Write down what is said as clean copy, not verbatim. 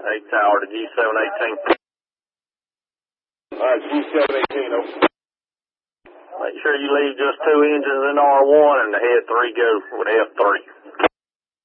8 Tower to G718. All right, G718, over. Make sure you leave just 2 engines in R1 and the head 3 go with F3.